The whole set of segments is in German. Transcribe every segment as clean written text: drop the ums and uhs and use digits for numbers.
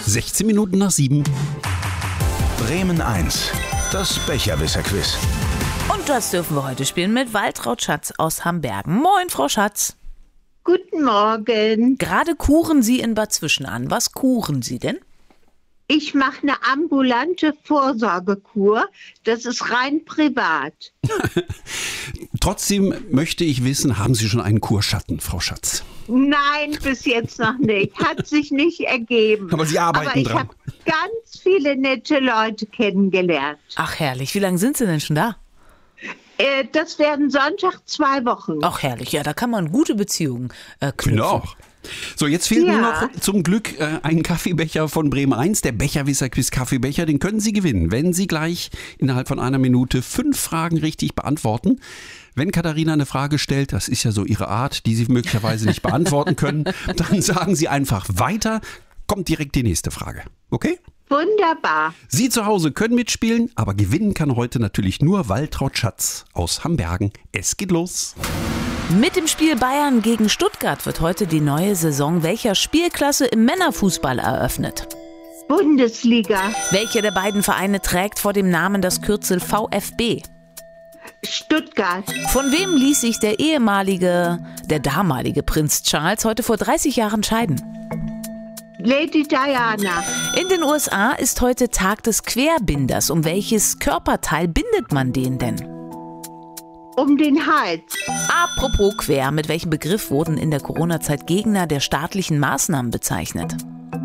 16 Minuten nach 7. Bremen 1, das Becherwisser-Quiz. Und das dürfen wir heute spielen mit Waltraud Schatz aus Hambergen. Moin, Frau Schatz. Guten Morgen. Gerade kuren Sie in Bad Zwischen an. Was kuren Sie denn? Ich mache eine ambulante Vorsorgekur. Das ist rein privat. Trotzdem möchte ich wissen, haben Sie schon einen Kurschatten, Frau Schatz? Nein, bis jetzt noch nicht. Hat sich nicht ergeben. Aber Sie arbeiten dran. Ich habe ganz viele nette Leute kennengelernt. Ach, herrlich. Wie lange sind Sie denn schon da? Das werden Sonntag 2 Wochen. Ach, herrlich. Ja, da kann man gute Beziehungen knüpfen. Genau. So, jetzt fehlt nur noch zum Glück ein Kaffeebecher von Bremen 1, der Becherwisser-Quiz Kaffeebecher. Den können Sie gewinnen, wenn Sie gleich innerhalb von einer Minute 5 Fragen richtig beantworten. Wenn Katharina eine Frage stellt, das ist ja so ihre Art, die Sie möglicherweise nicht beantworten können, dann sagen Sie einfach weiter, kommt direkt die nächste Frage. Okay? Wunderbar. Sie zu Hause können mitspielen, aber gewinnen kann heute natürlich nur Waltraud Schatz aus Hambergen. Es geht los. Mit dem Spiel Bayern gegen Stuttgart wird heute die neue Saison welcher Spielklasse im Männerfußball eröffnet? Bundesliga. Welcher der beiden Vereine trägt vor dem Namen das Kürzel VfB? Stuttgart. Von wem ließ sich der damalige Prinz Charles heute vor 30 Jahren scheiden? Lady Diana. In den USA ist heute Tag des Querbinders. Um welches Körperteil bindet man den denn? Um den Hals. Apropos quer, mit welchem Begriff wurden in der Corona-Zeit Gegner der staatlichen Maßnahmen bezeichnet?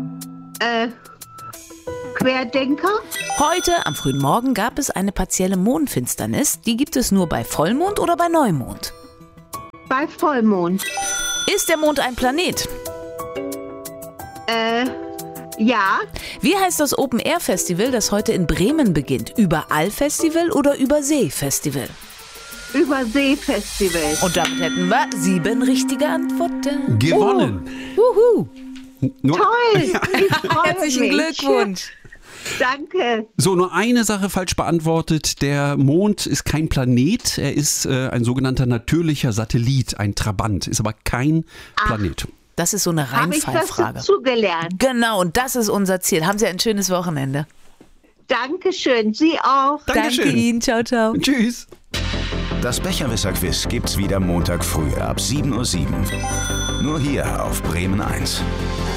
Querdenker. Heute, am frühen Morgen, gab es eine partielle Mondfinsternis. Die gibt es nur bei Vollmond oder bei Neumond? Bei Vollmond. Ist der Mond ein Planet? Ja. Wie heißt das Open-Air-Festival, das heute in Bremen beginnt? Überall-Festival oder Übersee-Festival? Übersee-Festival. Und damit hätten wir 7 richtige Antworten. Gewonnen. Wuhu. Toll. Ich freue Herzlichen mich. Glückwunsch. Danke. So, nur eine Sache falsch beantwortet. Der Mond ist kein Planet, er ist ein sogenannter natürlicher Satellit, ein Trabant, ist aber kein Planet. Das ist so eine Habe ich was Reinfallfrage. dazugelernt? Genau, und das ist unser Ziel. Haben Sie ein schönes Wochenende. Dankeschön. Sie auch. Dankeschön. Danke Ihnen. Ciao, ciao. Tschüss. Das Becherwisser-Quiz gibt's wieder Montag früh ab 7:07 Uhr. Nur hier auf Bremen 1.